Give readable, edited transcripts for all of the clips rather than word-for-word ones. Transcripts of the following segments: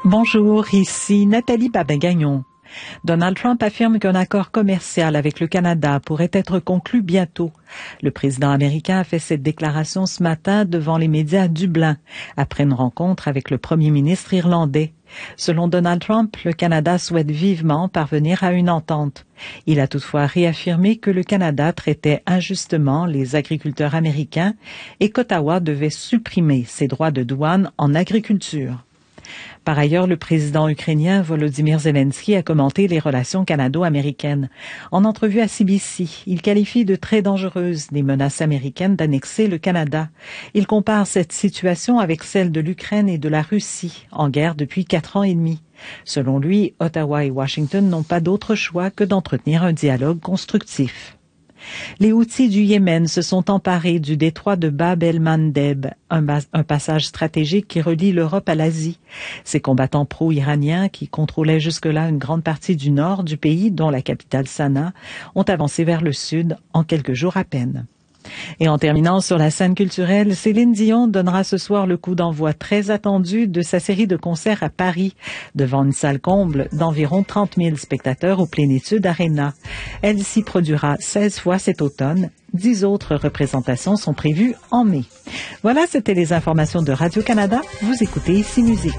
Bonjour, ici Nathalie Babin-Gagnon. Donald Trump affirme qu'un accord commercial avec le Canada pourrait être conclu bientôt. Le président américain a fait cette déclaration ce matin devant les médias à Dublin, après une rencontre avec le premier ministre irlandais. Selon Donald Trump, le Canada souhaite vivement parvenir à une entente. Il a toutefois réaffirmé que le Canada traitait injustement les agriculteurs américains et qu'Ottawa devait supprimer ses droits de douane en agriculture. Par ailleurs, le président ukrainien Volodymyr Zelensky a commenté les relations canado-américaines. En entrevue à CBC, il qualifie de très dangereuses les menaces américaines d'annexer le Canada. Il compare cette situation avec celle de l'Ukraine et de la Russie, en guerre depuis 4 ans et demi. Selon lui, Ottawa et Washington n'ont pas d'autre choix que d'entretenir un dialogue constructif. Les Houthis du Yémen se sont emparés du détroit de Bab el-Mandeb, un passage stratégique qui relie l'Europe à l'Asie. Ces combattants pro-iraniens, qui contrôlaient jusque-là une grande partie du nord du pays, dont la capitale Sanaa, ont avancé vers le sud en quelques jours à peine. Et en terminant sur la scène culturelle, Céline Dion donnera ce soir le coup d'envoi très attendu de sa série de concerts à Paris, devant une salle comble d'environ 30 000 spectateurs au Plénitude Arena. Elle s'y produira 16 fois cet automne. 10 autres représentations sont prévues en mai. Voilà, c'était les informations de Radio-Canada. Vous écoutez Ici Musique.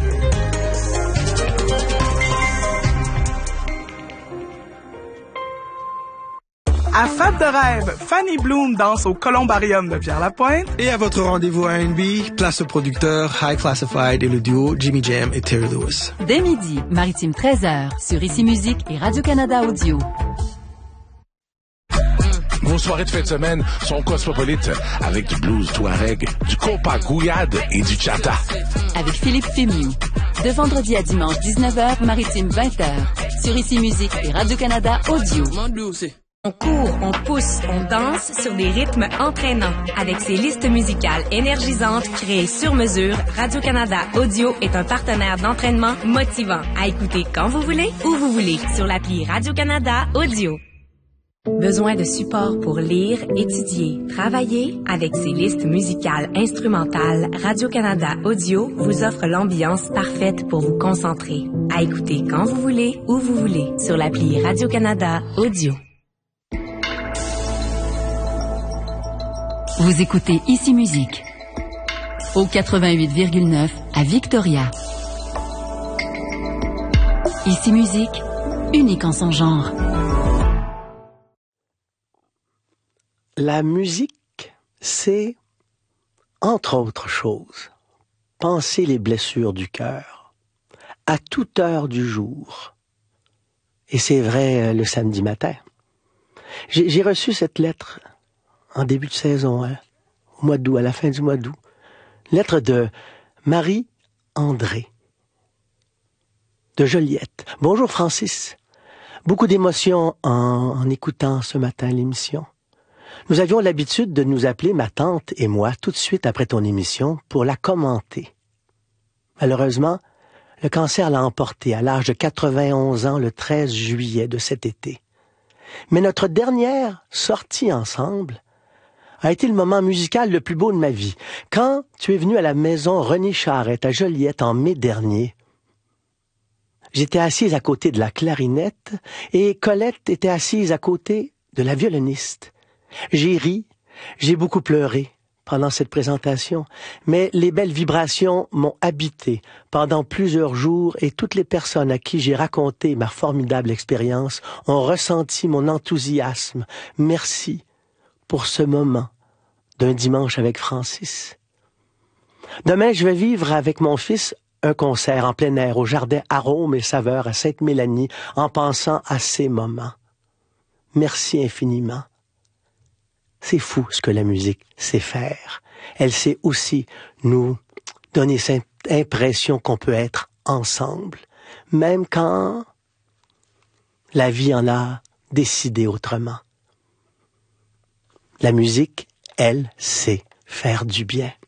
À Fête de rêve, Fanny Bloom danse au Columbarium de Pierre-Lapointe. Et à votre rendez-vous R&B, place au producteur High Classified et le duo Jimmy Jam et Terry Lewis. Dès midi, Maritime 13h, sur Ici Musique et Radio-Canada Audio. Vos soirées de fin de semaine sont cosmopolites avec du blues touareg, du compas gouillade et du chata. Avec Philippe Fémiou. De vendredi à dimanche 19h, Maritime 20h, sur Ici Musique et Radio-Canada Audio. On court, on pousse, on danse sur des rythmes entraînants. Avec ses listes musicales énergisantes créées sur mesure, Radio-Canada Audio est un partenaire d'entraînement motivant. À écouter quand vous voulez, où vous voulez, sur l'appli Radio-Canada Audio. Besoin de support pour lire, étudier, travailler? Avec ses listes musicales instrumentales, Radio-Canada Audio vous offre l'ambiance parfaite pour vous concentrer. À écouter quand vous voulez, où vous voulez, sur l'appli Radio-Canada Audio. Vous écoutez Ici Musique, au 88,9 à Victoria. Ici Musique, unique en son genre. La musique, c'est, entre autres choses, panser les blessures du cœur, à toute heure du jour. Et c'est vrai le samedi matin. J'ai reçu cette lettre en début de saison, au mois d'août, à la fin du mois d'août. Lettre de Marie-André, de Joliette. Bonjour Francis. Beaucoup d'émotions en écoutant ce matin l'émission. Nous avions l'habitude de nous appeler, ma tante et moi, tout de suite après ton émission, pour la commenter. Malheureusement, le cancer l'a emporté à l'âge de 91 ans le 13 juillet de cet été. Mais notre dernière sortie ensemble a été le moment musical le plus beau de ma vie. Quand tu es venu à la maison René Charette à Joliette en mai dernier, j'étais assise à côté de la clarinette et Colette était assise à côté de la violoniste. J'ai ri, j'ai beaucoup pleuré pendant cette présentation, mais les belles vibrations m'ont habité pendant plusieurs jours et toutes les personnes à qui j'ai raconté ma formidable expérience ont ressenti mon enthousiasme. Merci pour ce moment d'un dimanche avec Francis. Demain, je vais vivre avec mon fils un concert en plein air au jardin Arômes et Saveurs à Sainte-Mélanie en pensant à ces moments. Merci infiniment. C'est fou ce que la musique sait faire. Elle sait aussi nous donner cette impression qu'on peut être ensemble, même quand la vie en a décidé autrement. La musique, elle, sait faire du bien.